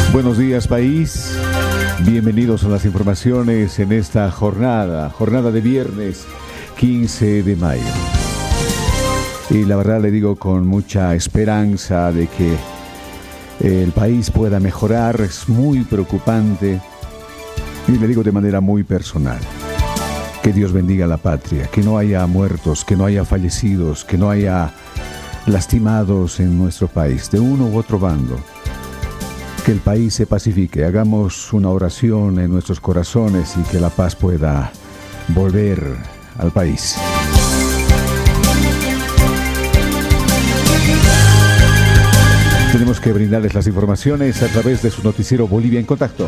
Buenos días, país. Bienvenidos a las informaciones en esta jornada de viernes 15 de mayo. Y la verdad le digo con mucha esperanza de que el país pueda mejorar. Es muy preocupante y le digo de manera muy personal. Que Dios bendiga a la patria, que no haya muertos, que no haya fallecidos, que no haya lastimados en nuestro país, de uno u otro bando. Que el país se pacifique, hagamos una oración en nuestros corazones y que la paz pueda volver al país. Tenemos que brindarles las informaciones a través de su noticiero Bolivia en Contacto.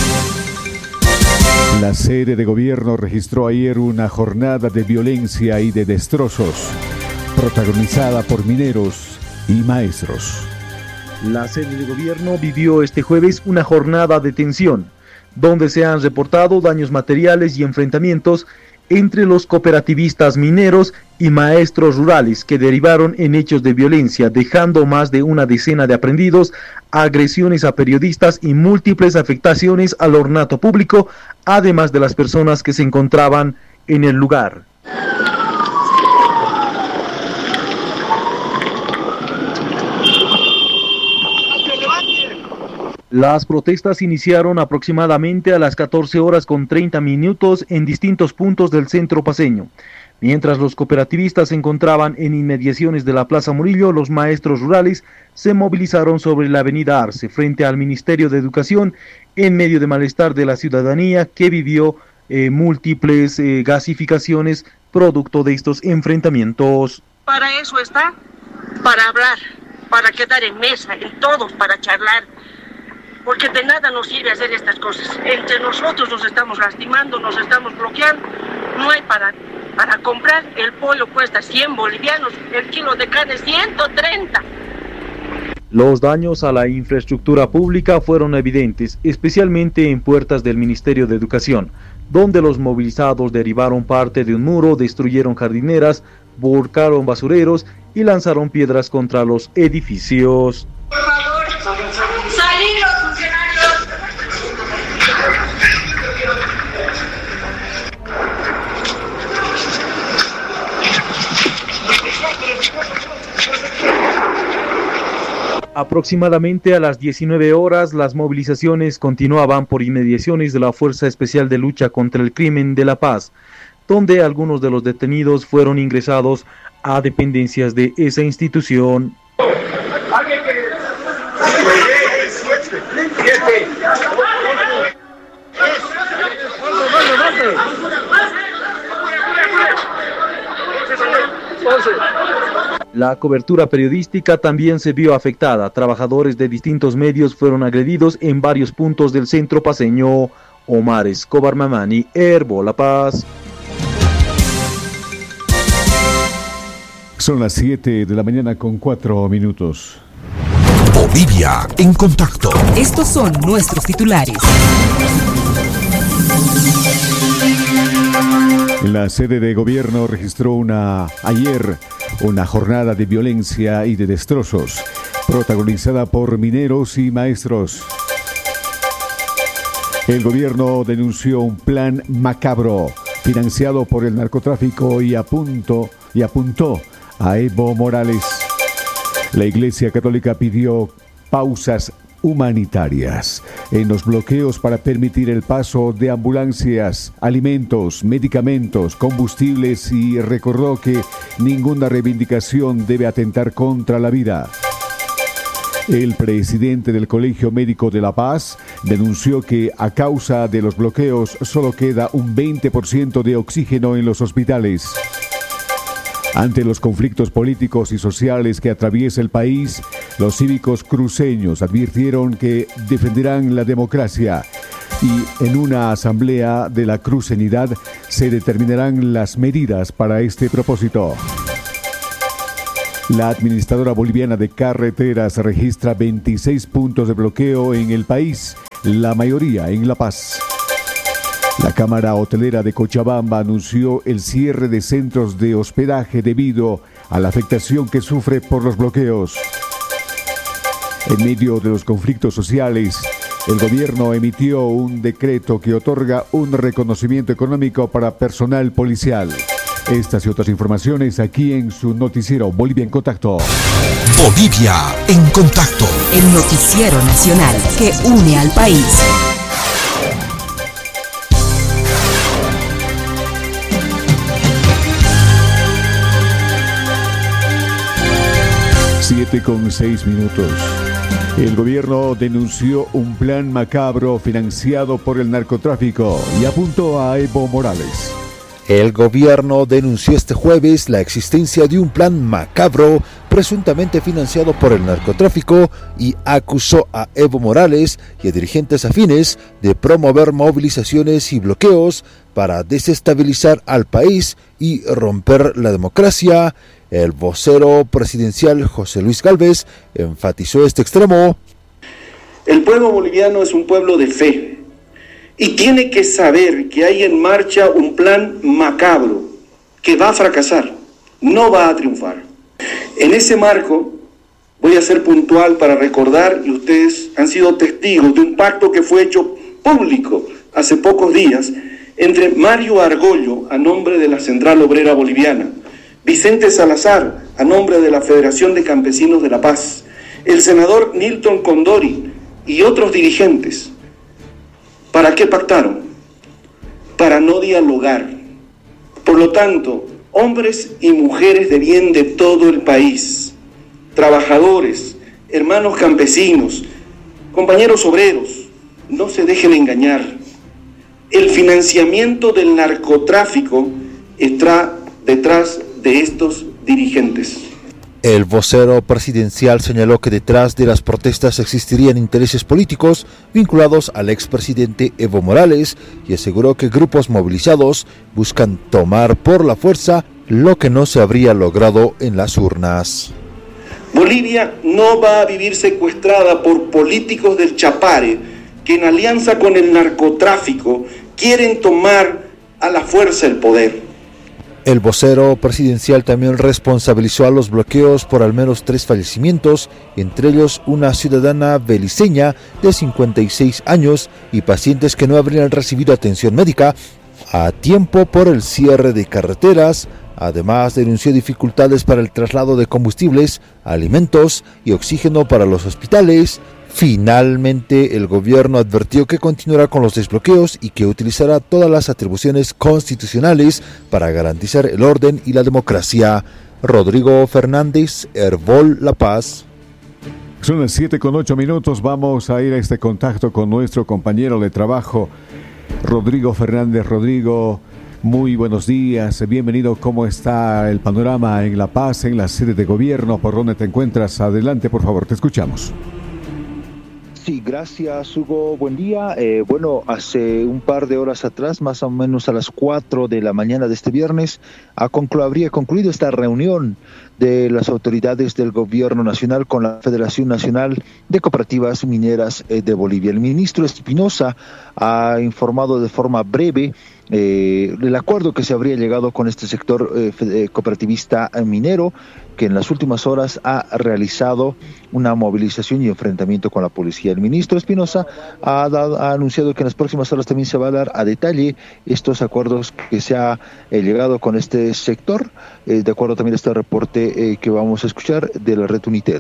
La sede de gobierno registró ayer una jornada de violencia y de destrozos, protagonizada por mineros y maestros. La sede de gobierno vivió este jueves una jornada de tensión, donde se han reportado daños materiales y enfrentamientos entre los cooperativistas mineros y maestros rurales que derivaron en hechos de violencia, dejando más de una decena de aprendidos, agresiones a periodistas y múltiples afectaciones al ornato público, además de las personas que se encontraban en el lugar. Las protestas iniciaron aproximadamente a las 14 horas con 30 minutos en distintos puntos del centro paceño. Mientras los cooperativistas se encontraban en inmediaciones de la Plaza Murillo, los maestros rurales se movilizaron sobre la avenida Arce, frente al Ministerio de Educación, en medio de malestar de la ciudadanía que vivió múltiples gasificaciones producto de estos enfrentamientos. Para eso está, para hablar, para quedar en mesa, en todos, para charlar. Porque de nada nos sirve hacer estas cosas. Entre nosotros nos estamos lastimando, nos estamos bloqueando. No hay para comprar. El pollo cuesta 100 bolivianos, el kilo de carne 130. Los daños a la infraestructura pública fueron evidentes, especialmente en puertas del Ministerio de Educación, donde los movilizados derribaron parte de un muro, destruyeron jardineras, volcaron basureros y lanzaron piedras contra los edificios. Por favor, salir los funcionarios. Aproximadamente a las 19 horas, las movilizaciones continuaban por inmediaciones de la Fuerza Especial de Lucha contra el Crimen de La Paz, donde algunos de los detenidos fueron ingresados a dependencias de esa institución. La cobertura periodística también se vio afectada. Trabajadores de distintos medios fueron agredidos en varios puntos del centro paceño. Omar Escobar Mamani, Herbo La Paz. Son las 7 de la mañana con 4 minutos. Bolivia en Contacto. Estos son nuestros titulares. La sede de gobierno registró ayer una jornada de violencia y de destrozos, protagonizada por mineros y maestros. El gobierno denunció un plan macabro, financiado por el narcotráfico y apuntó a Evo Morales. La Iglesia Católica pidió pausas humanitarias en los bloqueos para permitir el paso de ambulancias, alimentos, medicamentos, combustibles y recordó que ninguna reivindicación debe atentar contra la vida. El presidente del Colegio Médico de La Paz denunció que a causa de los bloqueos solo queda un 20% de oxígeno en los hospitales. Ante los conflictos políticos y sociales que atraviesa el país, los cívicos cruceños advirtieron que defenderán la democracia y en una asamblea de la cruceñidad se determinarán las medidas para este propósito. La administradora boliviana de carreteras registra 26 puntos de bloqueo en el país, la mayoría en La Paz. La Cámara Hotelera de Cochabamba anunció el cierre de centros de hospedaje debido a la afectación que sufre por los bloqueos. En medio de los conflictos sociales, El gobierno emitió un decreto que otorga un reconocimiento económico para personal policial. Estas y otras informaciones aquí en su noticiero Bolivia en Contacto. Bolivia en Contacto. El noticiero nacional que une al país. Siete con 6 minutos. El gobierno denunció un plan macabro financiado por el narcotráfico y apuntó a Evo Morales. El gobierno denunció este jueves la existencia de un plan macabro presuntamente financiado por el narcotráfico y acusó a Evo Morales y a dirigentes afines de promover movilizaciones y bloqueos para desestabilizar al país y romper la democracia. El vocero presidencial José Luis Gálvez enfatizó este extremo. El pueblo boliviano es un pueblo de fe. Y tiene que saber que hay en marcha un plan macabro que va a fracasar, no va a triunfar. En ese marco voy a ser puntual para recordar, y ustedes han sido testigos de un pacto que fue hecho público hace pocos días entre Mario Argollo a nombre de la Central Obrera Boliviana, Vicente Salazar a nombre de la Federación de Campesinos de La Paz, el senador Nilton Condori y otros dirigentes. ¿Para qué pactaron? Para no dialogar. Por lo tanto, hombres y mujeres de bien de todo el país, trabajadores, hermanos campesinos, compañeros obreros, no se dejen engañar. El financiamiento del narcotráfico está detrás de estos dirigentes. El vocero presidencial señaló que detrás de las protestas existirían intereses políticos vinculados al expresidente Evo Morales y aseguró que grupos movilizados buscan tomar por la fuerza lo que no se habría logrado en las urnas. Bolivia no va a vivir secuestrada por políticos del Chapare que en alianza con el narcotráfico quieren tomar a la fuerza el poder. El vocero presidencial también responsabilizó a los bloqueos por al menos 3 fallecimientos, entre ellos una ciudadana beliceña de 56 años y pacientes que no habrían recibido atención médica a tiempo por el cierre de carreteras. Además, denunció dificultades para el traslado de combustibles, alimentos y oxígeno para los hospitales. Finalmente, el gobierno advirtió que continuará con los desbloqueos y que utilizará todas las atribuciones constitucionales para garantizar el orden y la democracia. Rodrigo Fernández, Herbol La Paz. Son las 7:08. Vamos a ir a este contacto con nuestro compañero de trabajo, Rodrigo Fernández. Rodrigo, muy buenos días, bienvenido. ¿Cómo está el panorama en La Paz, en la sede de gobierno? ¿Por dónde te encuentras? Adelante, por favor, te escuchamos. Sí, gracias, Hugo. Buen día. Hace un par de horas atrás, más o menos a las 4 de la mañana de este viernes, habría concluido esta reunión de las autoridades del Gobierno Nacional con la Federación Nacional de Cooperativas Mineras de Bolivia. El ministro Espinosa ha informado de forma breve el acuerdo que se habría llegado con este sector cooperativista minero, que en las últimas horas ha realizado una movilización y enfrentamiento con la policía. El ministro Espinosa ha anunciado que en las próximas horas también se va a dar a detalle estos acuerdos que se ha llegado con este sector, de acuerdo también a este reporte que vamos a escuchar de la red Unitel.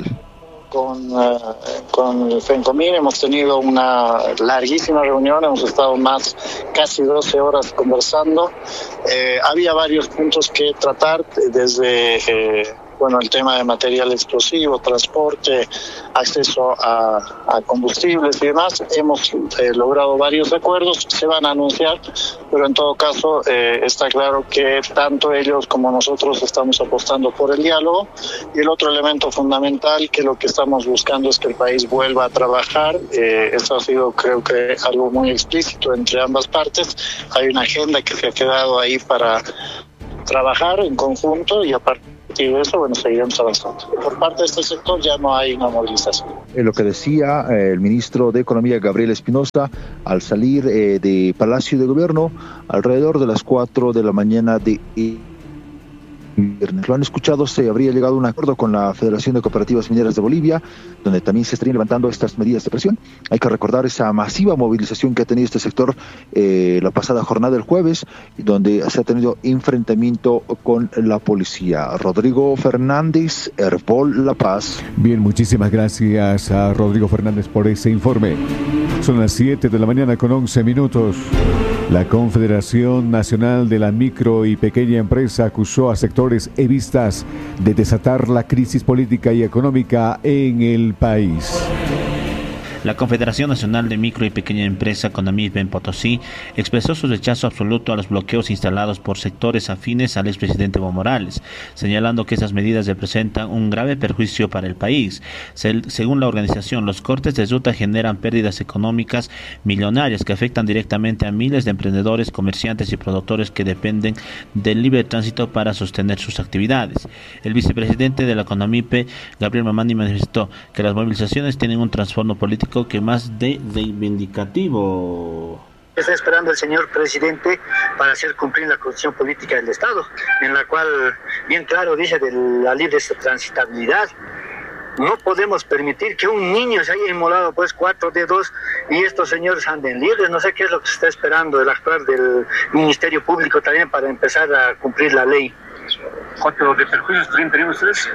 Con el FENCOMIN hemos tenido una larguísima reunión, hemos estado casi 12 horas conversando. Había varios puntos que tratar, desde el tema de material explosivo, transporte, acceso a combustibles y demás. Hemos logrado varios acuerdos, se van a anunciar, pero en todo caso está claro que tanto ellos como nosotros estamos apostando por el diálogo. Y el otro elemento fundamental, que lo que estamos buscando es que el país vuelva a trabajar. Eso ha sido, creo que, algo muy explícito entre ambas partes. Hay una agenda que se ha quedado ahí para trabajar en conjunto y aparte de eso, seguiremos avanzando. Por parte de este sector ya no hay una movilización. Lo que decía el ministro de Economía, Gabriel Espinosa, al salir de Palacio de Gobierno alrededor de las 4 de la mañana de viernes. Lo han escuchado, se habría llegado a un acuerdo con la Federación de Cooperativas Mineras de Bolivia, donde también se estarían levantando estas medidas de presión. Hay que recordar esa masiva movilización que ha tenido este sector la pasada jornada del jueves, donde se ha tenido enfrentamiento con la policía. Rodrigo Fernández, Herbol La Paz. Bien, muchísimas gracias a Rodrigo Fernández por ese informe. Son las 7 de la mañana con 11 minutos. La Confederación Nacional de la Micro y Pequeña Empresa acusó a sectores evistas de desatar la crisis política y económica en el país. La Confederación Nacional de Micro y Pequeña Empresa, CONAMIPE en Potosí, expresó su rechazo absoluto a los bloqueos instalados por sectores afines al expresidente Evo Morales, señalando que esas medidas representan un grave perjuicio para el país. Según la organización, los cortes de ruta generan pérdidas económicas millonarias que afectan directamente a miles de emprendedores, comerciantes y productores que dependen del libre tránsito para sostener sus actividades. El vicepresidente de la CONAMIPE, Gabriel Mamani, manifestó que las movilizaciones tienen un trasfondo político que más de reivindicativo. Está esperando el señor presidente para hacer cumplir la constitución política del Estado, en la cual bien claro dice de la libre transitabilidad. No podemos permitir que un niño se haya inmolado pues 4 dedos y estos señores anden libres. No sé qué es lo que se está esperando del actuar del Ministerio Público también para empezar a cumplir la ley. ¿Cuánto de perjuicios tienen ustedes?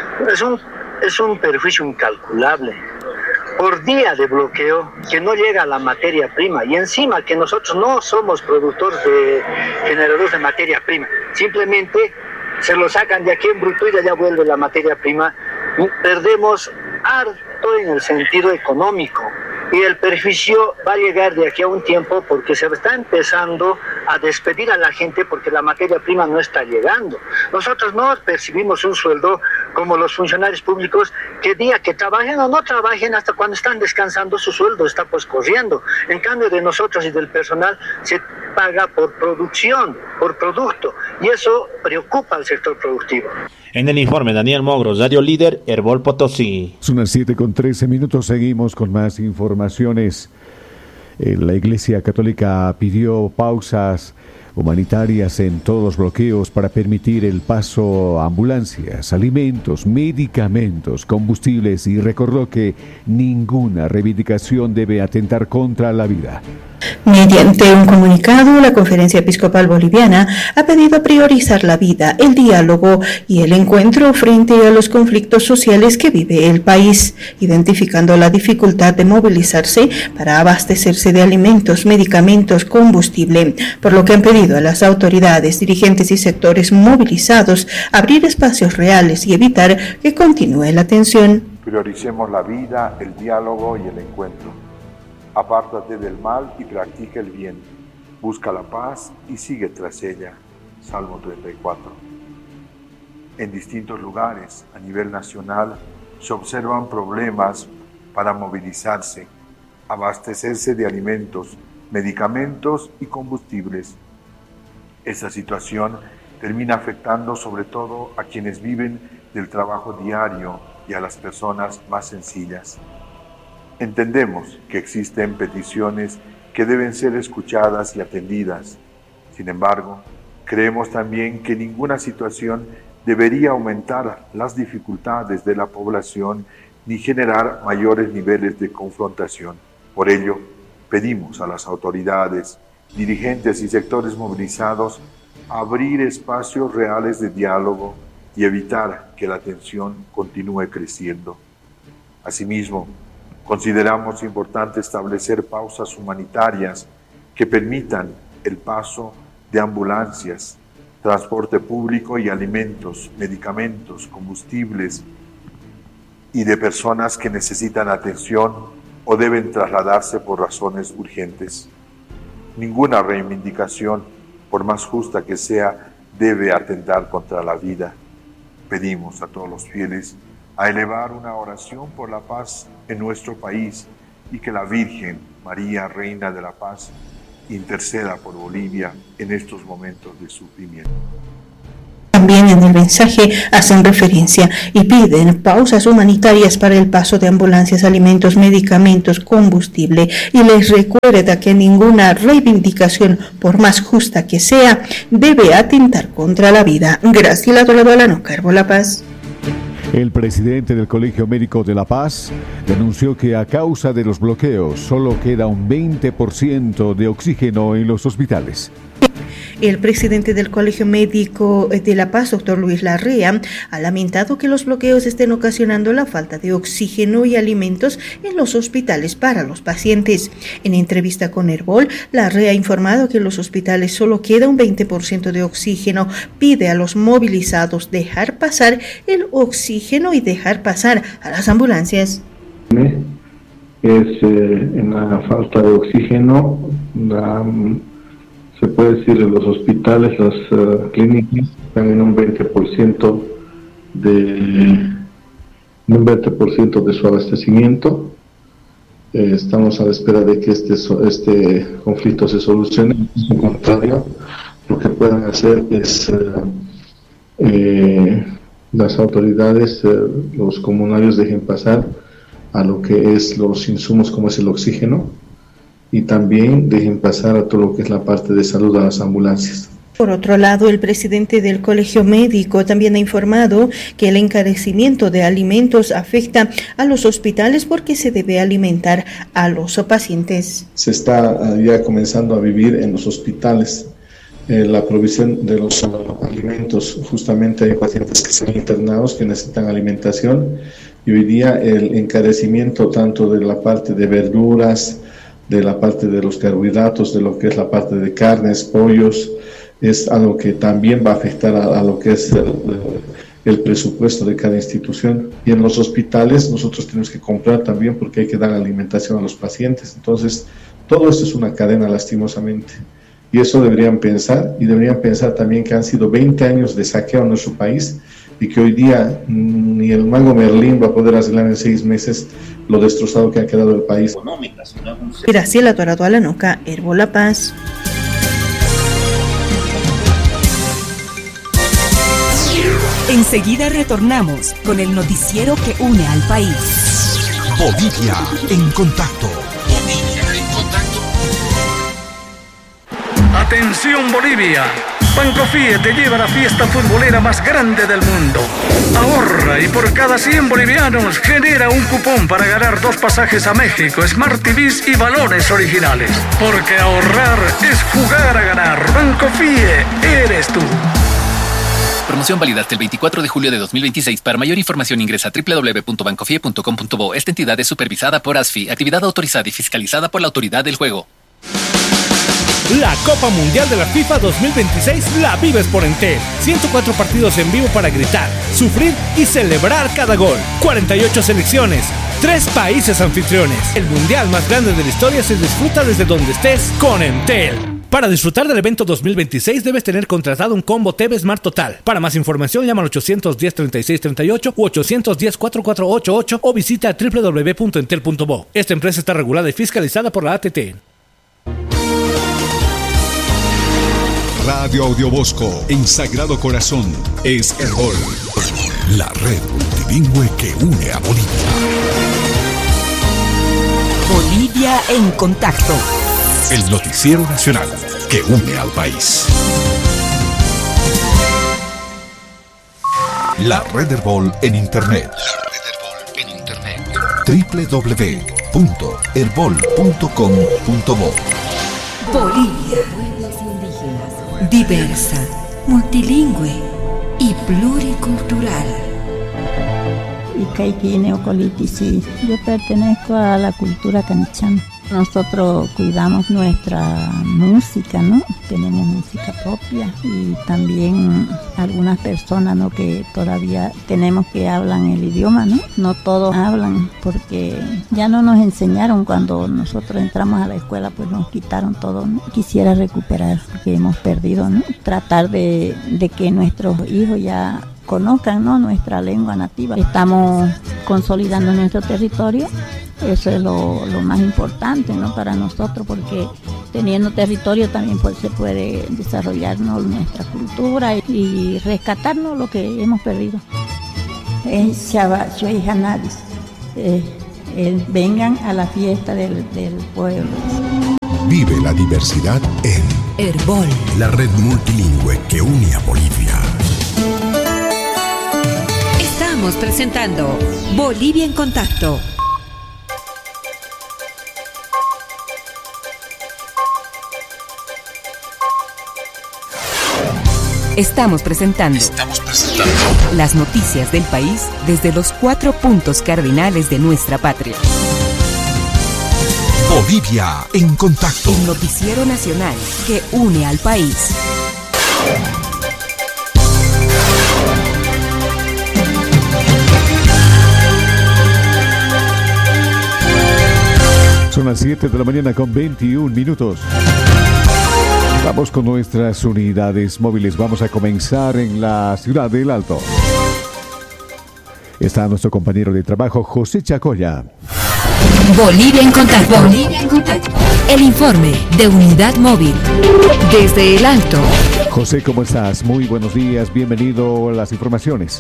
Es un perjuicio incalculable. Por día de bloqueo que no llega a la materia prima y encima que nosotros no somos productores generadores de materia prima, simplemente se lo sacan de aquí en bruto y de allá vuelve la materia prima. Perdemos harto en el sentido económico y el perjuicio va a llegar de aquí a un tiempo porque se está empezando a despedir a la gente porque la materia prima no está llegando. Nosotros no percibimos un sueldo como los funcionarios públicos que día que trabajen o no trabajen hasta cuando están descansando su sueldo está pues corriendo. En cambio de nosotros y del personal se paga por producción, por producto y eso preocupa al sector productivo. En el informe, Daniel Mogro, Radio Líder, Herbol Potosí. Son las 7 con 13 minutos, seguimos con más informaciones. La Iglesia Católica pidió pausas humanitarias en todos los bloqueos para permitir el paso a ambulancias, alimentos, medicamentos, combustibles y recordó que ninguna reivindicación debe atentar contra la vida. Mediante un comunicado, la Conferencia Episcopal Boliviana ha pedido priorizar la vida, el diálogo y el encuentro frente a los conflictos sociales que vive el país, identificando la dificultad de movilizarse para abastecerse de alimentos, medicamentos, combustible, por lo que han pedido a las autoridades, dirigentes y sectores movilizados abrir espacios reales y evitar que continúe la tensión. Prioricemos la vida, el diálogo y el encuentro. Apártate del mal y practica el bien. Busca la paz y sigue tras ella. Salmo 34. En distintos lugares, a nivel nacional, se observan problemas para movilizarse, abastecerse de alimentos, medicamentos y combustibles. Esta situación termina afectando sobre todo a quienes viven del trabajo diario y a las personas más sencillas. Entendemos que existen peticiones que deben ser escuchadas y atendidas. Sin embargo, creemos también que ninguna situación debería aumentar las dificultades de la población ni generar mayores niveles de confrontación. Por ello, pedimos a las autoridades, dirigentes y sectores movilizados abrir espacios reales de diálogo y evitar que la tensión continúe creciendo. Asimismo, consideramos importante establecer pausas humanitarias que permitan el paso de ambulancias, transporte público y alimentos, medicamentos, combustibles y de personas que necesitan atención o deben trasladarse por razones urgentes. Ninguna reivindicación, por más justa que sea, debe atentar contra la vida. Pedimos a todos los fieles a elevar una oración por la paz en nuestro país y que la Virgen María, Reina de la Paz, interceda por Bolivia en estos momentos de sufrimiento. También en el mensaje hacen referencia y piden pausas humanitarias para el paso de ambulancias, alimentos, medicamentos, combustible, y les recuerda que ninguna reivindicación, por más justa que sea, debe atentar contra la vida. Graciela Toledo, Carbo La Paz. El presidente del Colegio Médico de La Paz denunció que a causa de los bloqueos solo queda un 20% de oxígeno en los hospitales. El presidente del Colegio Médico de La Paz, doctor Luis Larrea, ha lamentado que los bloqueos estén ocasionando la falta de oxígeno y alimentos en los hospitales para los pacientes. En entrevista con Herbol, Larrea ha informado que en los hospitales solo queda un 20% de oxígeno. Pide a los movilizados dejar pasar el oxígeno y dejar pasar a las ambulancias. En la falta de oxígeno, se puede decir en los hospitales, las clínicas están en un 20% de su abastecimiento. Estamos a la espera de que este conflicto se solucione. Al contrario, lo que pueden hacer es las autoridades, los comunarios dejen pasar a lo que es los insumos como es el oxígeno, y también dejen pasar a todo lo que es la parte de salud a las ambulancias. Por otro lado, el presidente del Colegio Médico también ha informado que el encarecimiento de alimentos afecta a los hospitales porque se debe alimentar a los pacientes. Se está ya comenzando a vivir en los hospitales la provisión de los alimentos. Justamente hay pacientes que están internados que necesitan alimentación, y hoy día el encarecimiento tanto de la parte de verduras, de la parte de los carbohidratos, de lo que es la parte de carnes, pollos, es algo que también va a afectar a lo que es el presupuesto de cada institución. Y en los hospitales nosotros tenemos que comprar también porque hay que dar alimentación a los pacientes. Entonces, todo esto es una cadena, lastimosamente. Y eso deberían pensar, y deberían pensar también que han sido 20 años de saqueo en nuestro país, y que hoy día ni el mago Merlín va a poder arreglar en 6 meses lo destrozado que ha quedado el país. Graciela Torado Alanoca, Herbol La Paz. Enseguida retornamos con el noticiero que une al país. Bolivia en contacto. Atención Bolivia. Bancofie te lleva a la fiesta futbolera más grande del mundo. Ahorra y por cada 100 bolivianos genera un cupón para ganar 2 pasajes a México, Smart TVs y balones originales. Porque ahorrar es jugar a ganar. Bancofie, eres tú. Promoción válida hasta el 24 de julio de 2026. Para mayor información ingresa a www.bancofie.com.bo. Esta entidad es supervisada por ASFI, actividad autorizada y fiscalizada por la Autoridad del Juego. La Copa Mundial de la FIFA 2026 la vives por Entel. 104 partidos en vivo para gritar, sufrir y celebrar cada gol. 48 selecciones, 3 países anfitriones. El mundial más grande de la historia se disfruta desde donde estés con Entel. Para disfrutar del evento 2026 debes tener contratado un combo TV Smart Total. Para más información llama al 810-3638 u 810-4488 o visita www.entel.bo. Esta empresa está regulada y fiscalizada por la ATT. Radio Audiobosco en Sagrado Corazón es Herbol, la red multilingüe que une a Bolivia. Bolivia en contacto. El noticiero nacional que une al país. La red Herbol en Internet. www.herbol.com.bo. Bolivia. Diversa, multilingüe y pluricultural. Sí. Yo pertenezco a la cultura canichana. Nosotros cuidamos nuestra música, ¿no? Tenemos música propia y también algunas personas, ¿no? Que todavía tenemos que hablan el idioma, ¿no? No todos hablan porque ya no nos enseñaron cuando nosotros entramos a la escuela, pues nos quitaron todo, ¿no? Quisiera recuperar porque hemos perdido, ¿no? Tratar de que nuestros hijos ya conozcan, ¿no? Nuestra lengua nativa. Estamos consolidando nuestro territorio. Eso es lo más importante, ¿no? Para nosotros, porque teniendo territorio también pues se puede desarrollarnos nuestra cultura y rescatarnos lo que hemos perdido. Vengan a la fiesta del pueblo. Vive la diversidad en Herbol, la red multilingüe que une a Bolivia. Estamos presentando Bolivia en Contacto. Estamos presentando las noticias del país desde los 4 puntos cardinales de nuestra patria. Bolivia en Contacto. El noticiero nacional que une al país. Son las 7 de la mañana con 21 minutos. Vamos con nuestras unidades móviles. Vamos a comenzar en la ciudad del Alto. Está nuestro compañero de trabajo, José Chacoya. Bolivia en Contacto. Bolivia en Contacto. El informe de Unidad Móvil. Desde el Alto. José, ¿cómo estás? Muy buenos días. Bienvenido a las informaciones.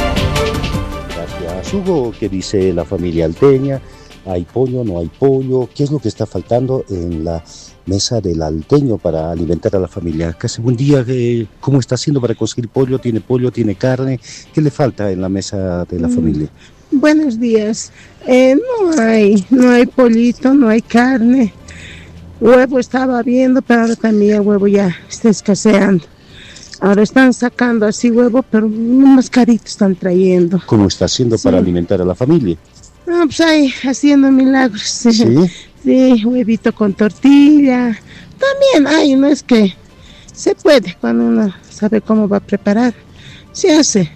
Gracias, Hugo. ¿Qué dice la familia alteña? ¿Hay pollo? ¿No hay pollo? ¿Qué es lo que está faltando en la mesa del alteño para alimentar a la familia? Casi un día, ¿cómo está haciendo para conseguir pollo? ¿Tiene carne? ¿Qué le falta en la mesa de la familia? Buenos días. No hay pollito, no hay carne. Huevo estaba viendo, pero ahora también el huevo ya está escaseando. Ahora están sacando así huevo, pero más carito están trayendo. ¿Cómo está haciendo para alimentar a la familia? No, pues ahí, haciendo milagros. ¿Sí? Sí, huevito con tortilla. También no es que se puede, cuando uno sabe cómo va a preparar, se hace.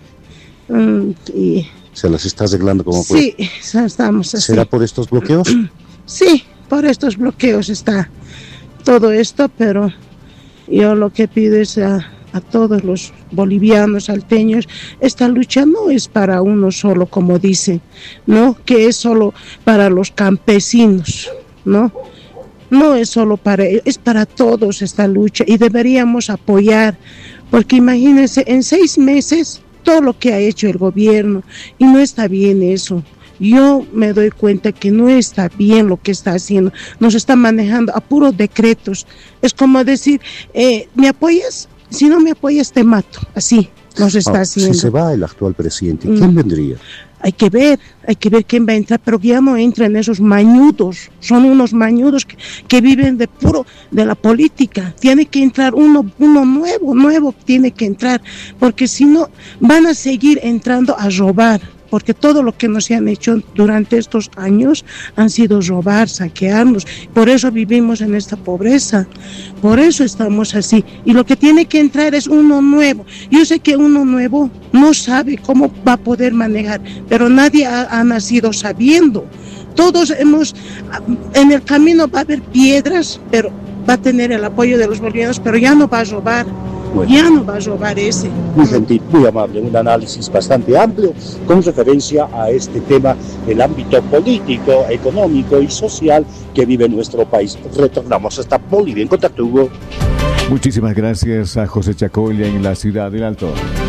Y ¿se las está arreglando como puede? Sí, estamos así. ¿Será por estos bloqueos? Sí, por estos bloqueos está todo esto, pero yo lo que pido es a todos los bolivianos, alteños, esta lucha no es para uno solo, como dicen, ¿no? Que es solo para los campesinos, ¿no? No es solo para ellos, es para todos esta lucha y deberíamos apoyar, porque imagínense, en 6 meses todo lo que ha hecho el gobierno y no está bien eso. Yo me doy cuenta que no está bien lo que está haciendo, nos está manejando a puros decretos. Es como decir, ¿me apoyas? Si no me apoyas te mato, así nos está haciendo. Si se va el actual presidente, ¿quién vendría? Hay que ver quién va a entrar, pero ya no entran esos mañudos, son unos mañudos que viven de la política. Tiene que entrar uno nuevo tiene que entrar, porque si no van a seguir entrando a robar. Porque todo lo que nos han hecho durante estos años han sido robar, saquearnos. Por eso vivimos en esta pobreza, por eso estamos así. Y lo que tiene que entrar es uno nuevo. Yo sé que uno nuevo no sabe cómo va a poder manejar, pero nadie ha nacido sabiendo. Todos en el camino va a haber piedras, pero va a tener el apoyo de los bolivianos, pero ya no va a robar. Bueno, ya no va a robar ese. Muy gentil, muy amable, un análisis bastante amplio con referencia a este tema, el ámbito político, económico y social que vive nuestro país. Retornamos hasta Bolivia en Contacto, Hugo. Muchísimas gracias a José Chacoya en la ciudad del Alto.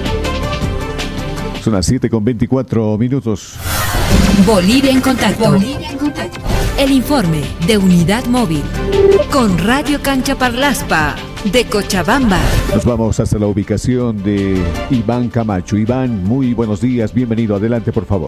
Son las 7:24 minutos. Bolivia en Contacto. Bolivia en Contacto. El informe de Unidad Móvil con Radio Cancha Parlaspa de Cochabamba. Nos vamos hasta la ubicación de Iván Camacho. Iván, muy buenos días, bienvenido, adelante por favor.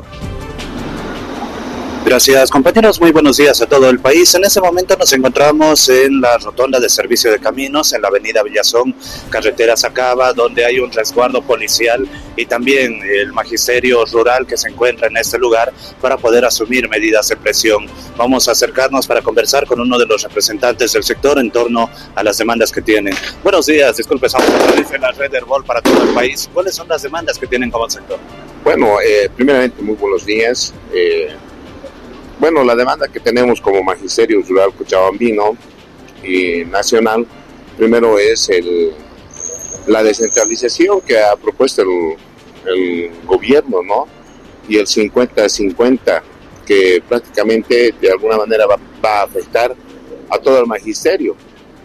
Gracias, compañeros, muy buenos días a todo el país. En este momento nos encontramos en la rotonda de servicio de caminos, en la avenida Villazón, carretera Sacaba, donde hay un resguardo policial y también el magisterio rural que se encuentra en este lugar para poder asumir medidas de presión. Vamos a acercarnos para conversar con uno de los representantes del sector en torno a las demandas que tienen. Buenos días, disculpe, estamos en la red Herbol para todo el país. ¿Cuáles son las demandas que tienen como sector? Bueno, primeramente muy buenos días. Bueno, la demanda que tenemos como Magisterio Rural Cochabambino y nacional, primero es la descentralización que ha propuesto el gobierno, ¿no? Y el 50-50, que prácticamente de alguna manera va a afectar a todo el magisterio.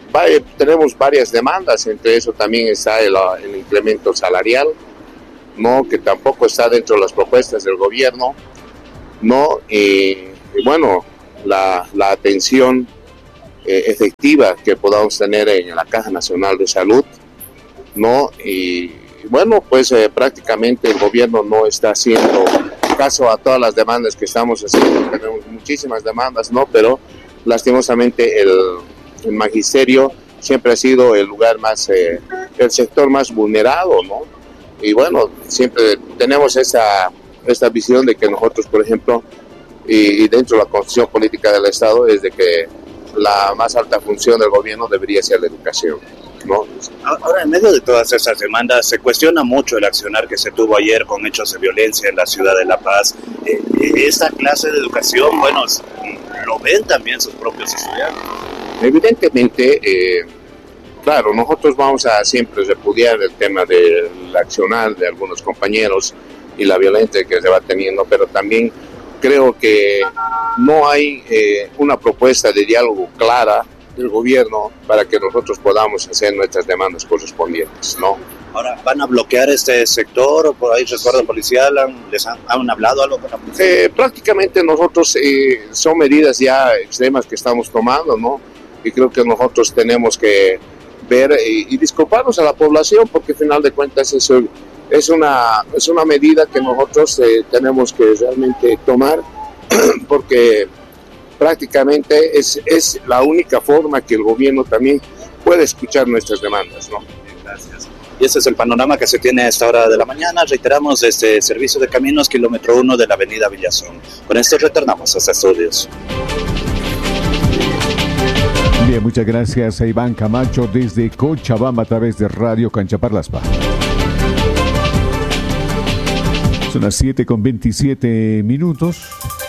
tenemos varias demandas, entre eso también está el incremento salarial, ¿no? Que tampoco está dentro de las propuestas del gobierno, ¿no? Y bueno, la atención efectiva que podamos tener en la Caja Nacional de Salud, ¿no? Y bueno, pues prácticamente el gobierno no está haciendo caso a todas las demandas que estamos haciendo. Tenemos muchísimas demandas, ¿no? Pero lastimosamente el magisterio siempre ha sido el lugar más, el sector más vulnerado, ¿no? Y bueno, siempre tenemos esta visión de que nosotros, por ejemplo, y dentro de la constitución política del Estado, es de que la más alta función del gobierno debería ser la educación, ¿no? Ahora, en medio de todas esas demandas, se cuestiona mucho el accionar que se tuvo ayer con hechos de violencia en la ciudad de La Paz. Esta clase de educación, bueno, lo ven también sus propios estudiantes. Evidentemente, claro, nosotros vamos a siempre repudiar el tema del accionar de algunos compañeros y la violencia que se va teniendo, pero también creo que no hay una propuesta de diálogo clara del gobierno para que nosotros podamos hacer nuestras demandas correspondientes, ¿no? Ahora, ¿van a bloquear este sector o por ahí resguardo policial? ¿Les han hablado algo con la policía? Prácticamente nosotros son medidas ya extremas que estamos tomando, ¿no? Y creo que nosotros tenemos que ver y disculparnos a la población, porque al final de cuentas eso es una medida que nosotros tenemos que realmente tomar, porque prácticamente es la única forma que el gobierno también puede escuchar nuestras demandas, ¿no? Gracias. Y este es el panorama que se tiene a esta hora de la mañana. Reiteramos este servicio de caminos, kilómetro 1 de la avenida Villazón. Con esto retornamos a los estudios. Bien, muchas gracias a Iván Camacho desde Cochabamba a través de Radio Cancha Parlaspa. Son las 7:27.